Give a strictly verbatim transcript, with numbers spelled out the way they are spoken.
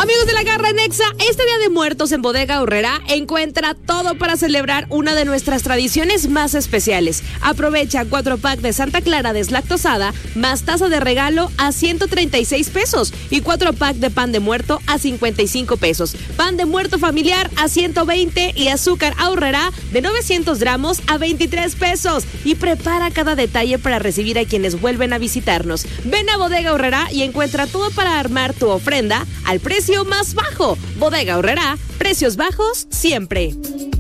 Amigos de la Garra en Exa, este Día de Muertos en Bodega Aurrerá encuentra todo para celebrar una de nuestras tradiciones más especiales. Aprovecha cuatro pack de Santa Clara deslactosada más taza de regalo a ciento treinta y seis pesos y cuatro pack de pan de muerto a cincuenta y cinco pesos. Pan de muerto familiar a ciento veinte y azúcar Aurrerá de novecientos gramos a veintitrés pesos. Y prepara cada detalle para recibir a quienes vuelven a visitarnos. Ven a Bodega Aurrerá y encuentra todo para armar tu ofrenda al precio más bajo. Bodega Aurrerá, precios bajos siempre.